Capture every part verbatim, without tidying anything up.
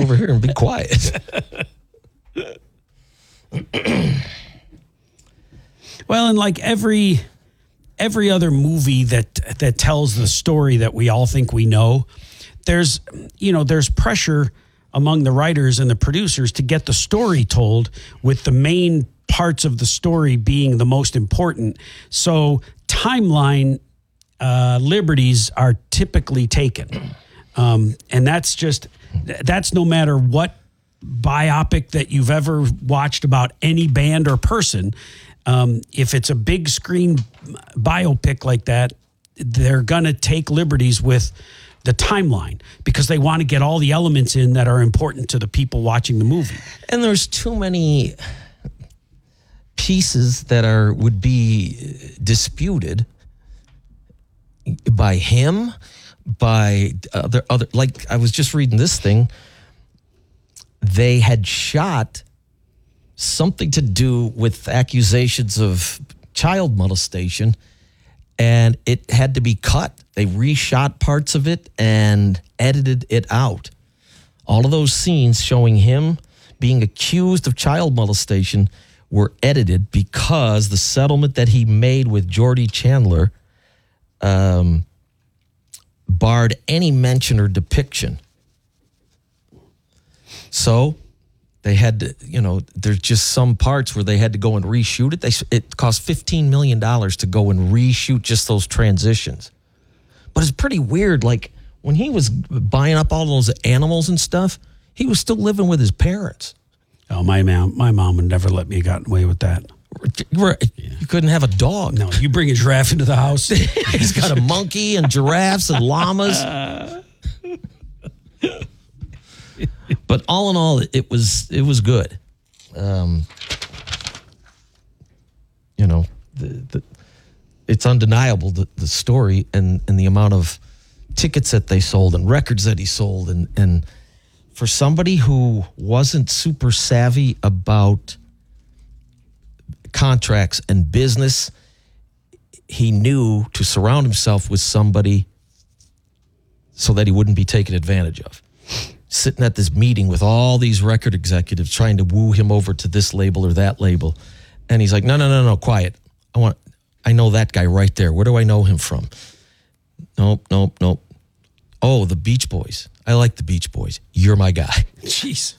over here and be quiet. Well, and like every every other movie that that tells the story that we all think we know, there's you know there's pressure among the writers and the producers to get the story told, with the main parts of the story being the most important. So timeline uh, liberties are typically taken, um, and that's just that's no matter what biopic that you've ever watched about any band or person. Um, if it's a big screen biopic like that, they're going to take liberties with the timeline because they want to get all the elements in that are important to the people watching the movie. And there's too many pieces that are would be disputed by him, by other other. Like I was just reading this thing. They had shot something to do with accusations of child molestation, and it had to be cut. They reshot parts of it and edited it out. All of those scenes showing him being accused of child molestation were edited because the settlement that he made with Jordy Chandler um, barred any mention or depiction. So they had to, you know, there's just some parts where they had to go and reshoot it. They, it cost fifteen million dollars to go and reshoot just those transitions. But it's pretty weird. Like when he was buying up all those animals and stuff, he was still living with his parents. Oh, my mom, my mom would never let me get away with that. You couldn't have a dog. No, you bring a giraffe into the house. He's got a monkey and giraffes and llamas. But all in all, it was it was good. Um, you know, the, the, it's undeniable, the, the story and, and the amount of tickets that they sold and records that he sold. And, and for somebody who wasn't super savvy about contracts and business, he knew to surround himself with somebody so that he wouldn't be taken advantage of. Sitting at this meeting with all these record executives trying to woo him over to this label or that label. And he's like, no, no, no, no, quiet. I want, I know that guy right there. Where do I know him from? Nope, nope, nope. Oh, the Beach Boys. I like the Beach Boys. You're my guy. Jeez.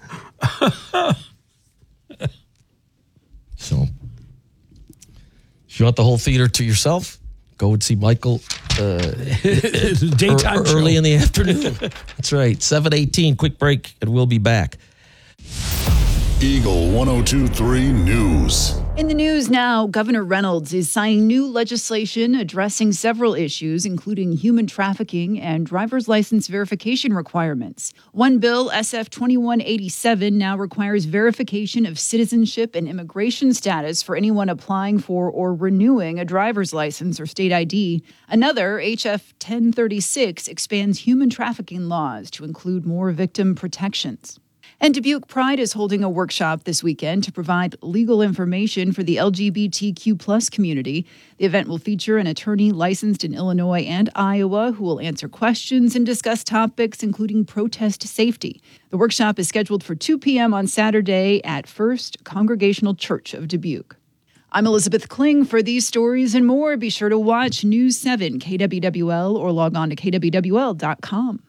So, if you want the whole theater to yourself, go and see Michael uh, daytime er, early in the afternoon. That's right. seven eighteen, quick break, and we'll be back. Eagle one oh two three News. In the news now, Governor Reynolds is signing new legislation addressing several issues, including human trafficking and driver's license verification requirements. One bill, S F twenty-one eighty-seven, now requires verification of citizenship and immigration status for anyone applying for or renewing a driver's license or state I D. Another, H F ten thirty-six, expands human trafficking laws to include more victim protections. And Dubuque Pride is holding a workshop this weekend to provide legal information for the L G B T Q plus community. The event will feature an attorney licensed in Illinois and Iowa who will answer questions and discuss topics including protest safety. The workshop is scheduled for two p.m. on Saturday at First Congregational Church of Dubuque. I'm Elizabeth Kling. For these stories and more, be sure to watch News seven K W W L or log on to K W W L dot com.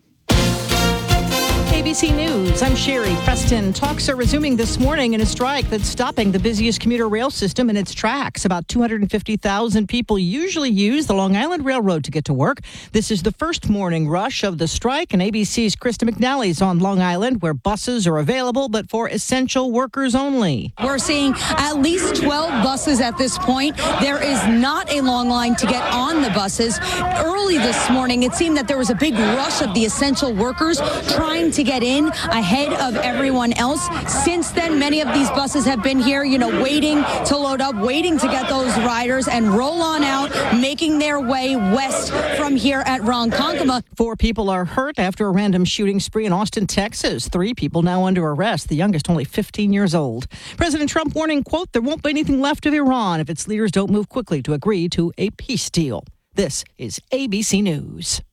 A B C News, I'm Sherry Preston. Talks are resuming this morning in a strike that's stopping the busiest commuter rail system in its tracks. About two hundred fifty thousand people usually use the Long Island Railroad to get to work. This is the first morning rush of the strike, and A B C's Krista McNally's on Long Island, where buses are available, but for essential workers only. We're seeing at least twelve buses at this point. There is not a long line to get on the buses. Early this morning, it seemed that there was a big rush of the essential workers trying to get in ahead of everyone else. Since then, many of these buses have been here, you know, waiting to load up, waiting to get those riders and roll on out, making their way west from here at Ronkonkoma. Four people are hurt after a random shooting spree in Austin, Texas. Three people now under arrest, the youngest only fifteen years old. President Trump warning, quote, there won't be anything left of Iran if its leaders don't move quickly to agree to a peace deal. This is A B C News.